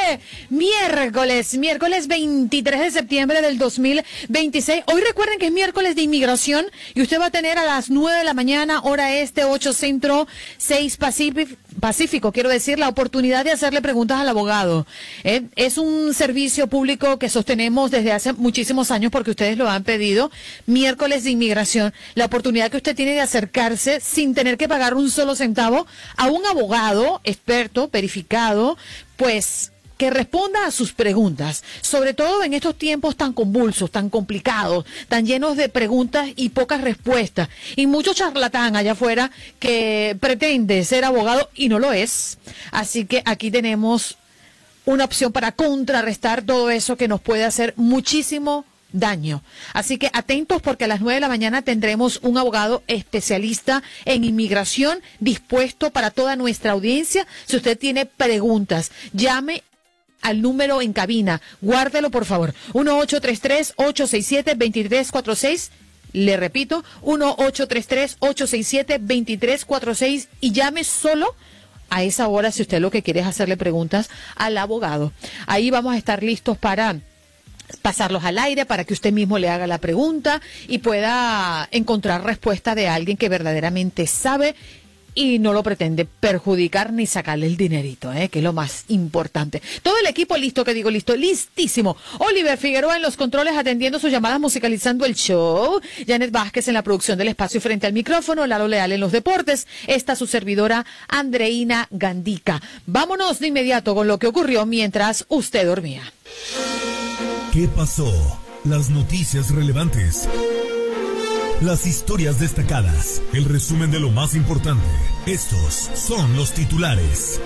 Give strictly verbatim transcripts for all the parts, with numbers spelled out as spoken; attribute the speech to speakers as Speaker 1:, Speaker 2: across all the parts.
Speaker 1: miércoles, miércoles veintitrés de septiembre del dos mil veintiséis. Hoy recuerden que es miércoles de inmigración y usted va a tener a las nueve de la mañana, hora este, ocho centro, seis pacífico, pacífico, quiero decir, la oportunidad de hacerle preguntas al abogado. ¿Eh? Es un servicio público que sostenemos desde hace muchísimos años porque ustedes lo han pedido. Miércoles de inmigración, la oportunidad que usted tiene de acercarse sin tener que pagar un solo centavo a un abogado experto, verificado, pues que responda a sus preguntas, sobre todo en estos tiempos tan convulsos, tan complicados, tan llenos de preguntas y pocas respuestas, y mucho charlatán allá afuera que pretende ser abogado y no lo es. Así que aquí tenemos una opción para contrarrestar todo eso que nos puede hacer muchísimo daño. Así que atentos porque a las nueve de la mañana tendremos un abogado especialista en inmigración dispuesto para toda nuestra audiencia. Si usted tiene preguntas, llame al número en cabina, guárdelo por favor, uno ocho tres tres, ocho seis siete, dos tres cuatro seis, le repito, uno ocho tres tres, ocho seis siete, dos tres cuatro seis, y llame solo a esa hora si usted lo que quiere es hacerle preguntas al abogado. Ahí vamos a estar listos para pasarlos al aire para que usted mismo le haga la pregunta y pueda encontrar respuesta de alguien que verdaderamente sabe y no lo pretende perjudicar ni sacarle el dinerito, ¿eh? Que es lo más importante. Todo el equipo listo, que digo listo, listísimo. Oliver Figueroa en los controles atendiendo sus llamadas, musicalizando el show. Janet Vázquez en la producción del espacio frente al micrófono. Lalo Leal en los deportes. Esta su servidora, Andreina Gandica. Vámonos de inmediato con lo que ocurrió mientras usted dormía.
Speaker 2: ¿Qué pasó? Las noticias relevantes. Las historias destacadas, el resumen de lo más importante. Estos son los titulares.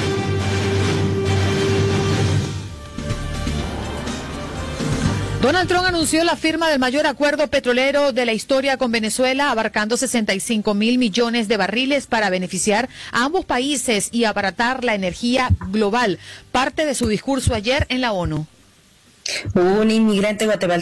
Speaker 1: Donald Trump anunció la firma del mayor acuerdo petrolero de la historia con Venezuela, abarcando sesenta y cinco mil millones de barriles para beneficiar a ambos países y abaratar la energía global. Parte de su discurso ayer en la ONU.
Speaker 3: Un inmigrante guatemalteco